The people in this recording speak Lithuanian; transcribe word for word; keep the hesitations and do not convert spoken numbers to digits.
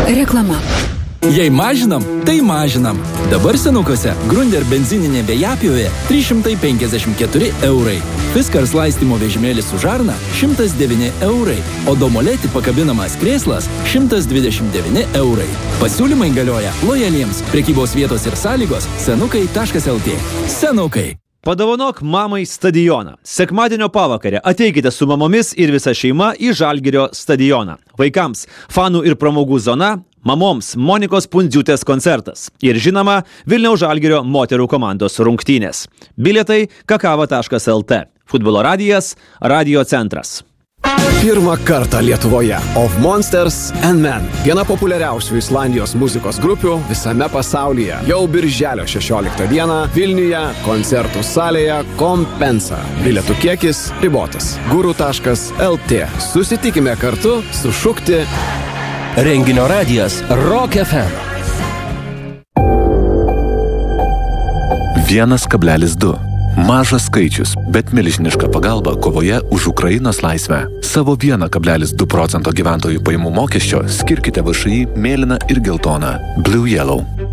Reklama. Jei mažinam, tai mažinam. Dabar senukose Grunder benzininė Vejapjovė trys šimtai penkiasdešimt keturi eurai. Fiskars laistymo vežimėlis su žarna šimtas devyni eurai, o Domoleti pakabinamas krėslas šimtas dvidešimt devyni eurai. Pasiūlymai galioja lojaliems. Prekybos vietos ir sąlygos senukai taškas el tė. Senukai. Padovanok mamai stadioną. Sekmadienio pavakarę ateikite su mamomis ir visa šeima į Žalgirio stadioną. Vaikams fanų ir pramogų zona, mamoms Monikos Pundziūtės koncertas ir žinoma Vilniaus Žalgirio moterų komandos rungtynės. Bilietai kakava taškas el tė. Futbolo radijas, radio centras. Pirmą kartą Lietuvoje Of Monsters and Men. Viena populiariausių Islandijos muzikos grupių visame pasaulyje. Jau birželio šešioliktą dieną Vilniuje koncertų salėje Kompensa. Bilietų kiekis ribotas. guru taškas el tė. Susitikime kartu sušukti. Renginio radijas Rock ef em. Vienas kablelis du. Mažas skaičius, bet milžiniška pagalba kovoje už Ukrainos laisvę. Savo vieną kablelis du procento gyventojų pajamų mokesčio skirkite V Š I mėlyną ir geltoną Blue Yellow.